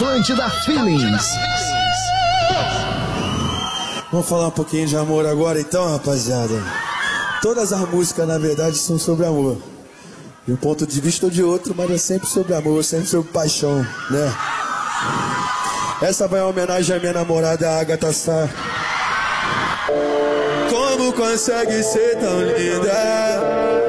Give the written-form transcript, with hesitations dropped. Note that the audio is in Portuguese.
Atlântida Feelings. Vamos falar um pouquinho de amor agora então, rapaziada. Todas as músicas, na verdade, são sobre amor. De um ponto de vista ou de outro, mas é sempre sobre amor, sempre sobre paixão, né? Essa vai em homenagem à minha namorada, Agatha Sá. Como consegue ser tão linda?